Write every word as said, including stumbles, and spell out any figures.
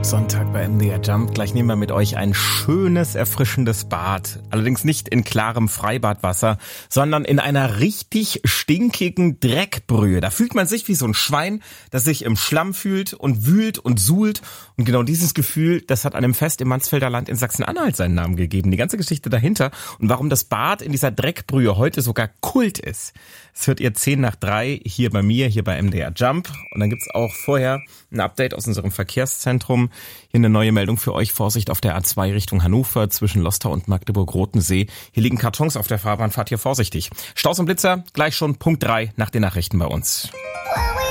Sonntag bei M D R Jump. Gleich nehmen wir mit euch ein schönes, erfrischendes Bad. Allerdings nicht in klarem Freibadwasser, sondern in einer richtig stinkigen Dreckbrühe. Da fühlt man sich wie so ein Schwein, das sich im Schlamm fühlt und wühlt und suhlt. Und genau dieses Gefühl, das hat einem Fest im Mansfelder Land in Sachsen-Anhalt seinen Namen gegeben. Die ganze Geschichte dahinter und warum das Bad in dieser Dreckbrühe heute sogar Kult ist. Das hört ihr zehn nach drei hier bei mir, hier bei M D R Jump. Und dann gibt's auch vorher ein Update aus unserem Verkehrszentrum. Hier eine neue Meldung für euch. Vorsicht auf der A zwei Richtung Hannover zwischen Lostar und Magdeburg-Rotensee. Hier liegen Kartons auf der Fahrbahn. Fahrt hier vorsichtig. Staus und Blitzer gleich schon Punkt drei nach den Nachrichten bei uns.